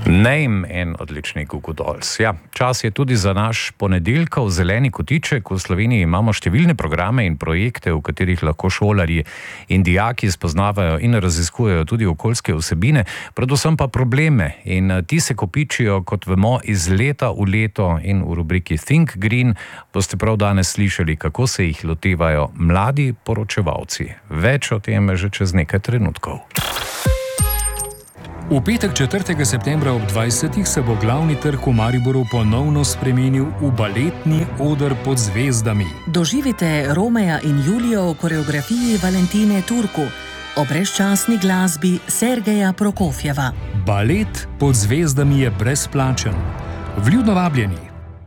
Name in odlični Goo Goo Dolls. Ja, čas je tudi za naš ponedeljkov zeleni kotiček. V Sloveniji imamo številne programe in projekte, v katerih lahko šolarji in dijaki spoznavajo in raziskujejo tudi okoljske vsebine, predvsem pa probleme. In ti se kopičijo, kot vemo, iz leta v leto, in v rubriki Think Green boste prav danes slišali, kako se jih lotevajo mladi poročevalci. Več o tem že čez nekaj trenutkov. V petek 4. septembra ob 20. se bo glavni trg v Mariboru ponovno spremenil v baletni oder pod zvezdami. Doživite Romeja in Julijo v koreografiji Valentine Turku, o brezčasni glasbi Sergeja Prokofjeva. Balet pod zvezdami je brezplačen. Vljudno vabljeni.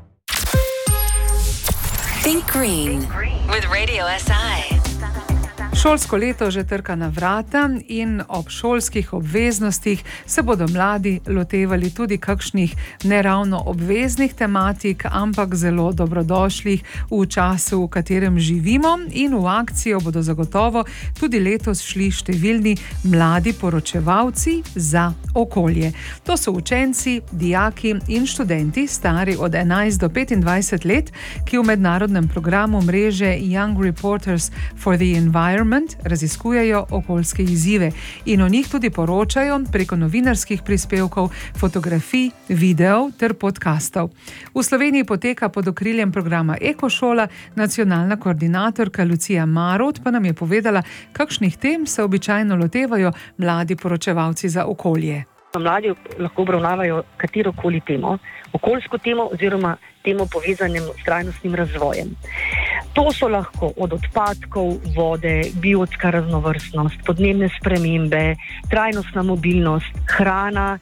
Think Green with Radio SI. Šolsko leto že trka na vrata in ob šolskih obveznostih se bodo mladi lotevali tudi kakšnih neravno obveznih tematik, ampak zelo dobrodošlih v času, v katerem živimo, in v akcijo bodo zagotovo tudi letos šli številni mladi poročevalci za okolje. To so učenci, dijaki in študenti stari od 11 do 25 let, ki v mednarodnem programu mreže Young Reporters for the Environment raziskujejo okoljske izzive in o njih tudi poročajo preko novinarskih prispevkov, fotografij, videov ter podcastov. V Sloveniji poteka pod okriljem programa Ekošola. Nacionalna koordinatorka Lucija Marot pa nam je povedala, kakšnih tem se običajno lotevajo mladi poročevalci za okolje. Mladi lahko obravnavajo katerokoli temo, okoljsko temo oziroma temo povezanem s trajnostnim razvojem. To so lahko od odpadkov, vode, biotska raznovrstnost, podnebne spremembe, trajnostna mobilnost, hrana,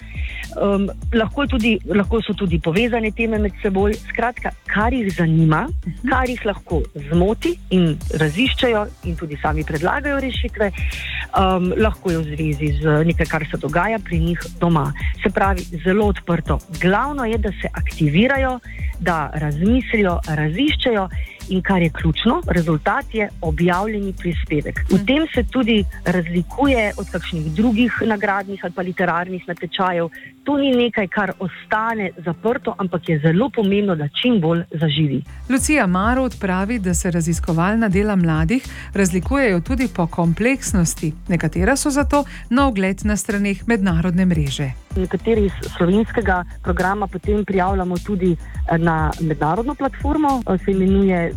lahko so tudi povezane teme med seboj. Skratka, kar jih zanima, kar jih lahko zmoti in raziščajo in tudi sami predlagajo rešitve, lahko je v zvezi z nekaj, kar se dogaja pri njih doma. Se pravi, zelo odprto. Glavno je, da se aktivirajo, da razmislijo, raziščajo in kar je ključno, rezultat je objavljeni prispevek. V tem se tudi razlikuje od kakšnih drugih nagradnih ali pa literarnih natečajev. To ni nekaj, kar ostane zaprto, ampak je zelo pomembno, da čim bolj zaživi. Lucija Marot pravi, da se raziskovalna dela mladih razlikujejo tudi po kompleksnosti. Nekatera so zato na ogled na straneh mednarodne mreže. Nekateri iz slovenskega programa potem prijavljamo tudi na mednarodno platformo, se imenuje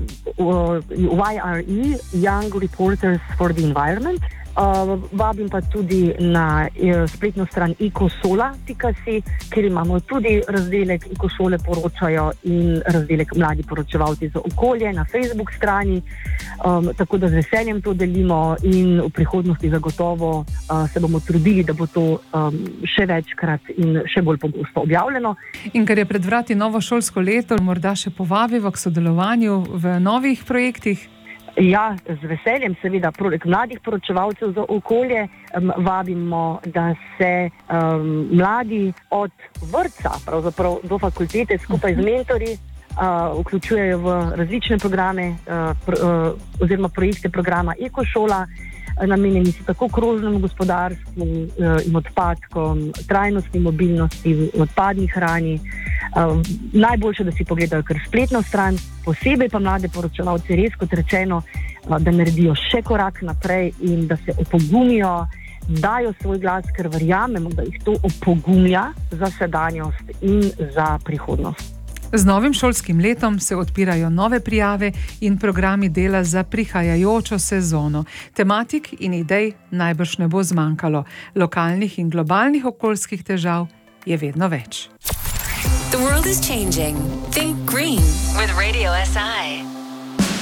YRE, Young Reporters for the Environment. Vabim pa tudi na spletno stran ekosola.si, kjer imamo tudi razdelek Ekošole poročajo in razdelek Mladi poročevalci za okolje na Facebook strani. Tako da z veseljem to delimo in v prihodnosti zagotovo se bomo trudili, da bo to še večkrat in še bolj pogosto objavljeno. In ker je pred vrati novo šolsko leto, morda še povabiva k sodelovanju v novih projektih? Ja, z veseljem seveda. Projekt mladih poročevalcev za okolje vabimo, da se mladi od vrtca pravzaprav do fakultete skupaj z mentorji vključujejo v različne programe oziroma projekte programa Ekošola. Namenjeni so tako krožnemu gospodarstvu in odpadkom, trajnostni mobilnosti, odpadni hrani. Najboljše, da si pogledajo kar spletno stran, posebej pa mlade poročevalce res, kot rečeno, da naredijo še korak naprej in da se opogumijo, dajo svoj glas, ker verjamemo, da jih to opogumlja za sedanjost in za prihodnost. Z novim šolskim letom se odpirajo nove prijave in programi dela za prihajajočo sezono. Tematik in idej najbrž ne bo zmanjkalo. Lokalnih in globalnih okoljskih težav je vedno več. The world is changing. Think green with Radio SI.